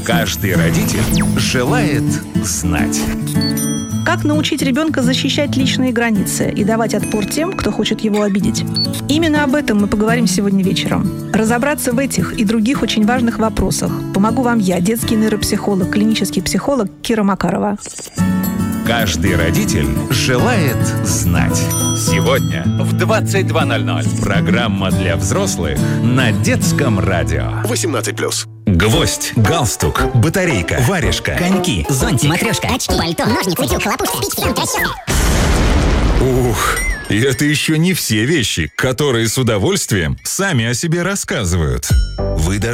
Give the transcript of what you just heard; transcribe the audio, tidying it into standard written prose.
Каждый родитель желает знать. Как научить ребенка защищать личные границы и давать отпор тем, кто хочет его обидеть? Именно об этом мы поговорим сегодня вечером. Разобраться в этих и других очень важных вопросах помогу вам я, детский нейропсихолог, клинический психолог Кира Макарова. Каждый родитель желает знать. Сегодня в 22:00 программа для взрослых на Детском радио. 18+. Гвоздь, галстук, батарейка, варежка, коньки, Зонтик, матрешка, очки, пальто, ножницы, вилка, лопушка, спички, расческа. Ух, и это еще не все вещи, которые с удовольствием сами о себе рассказывают. Вы даже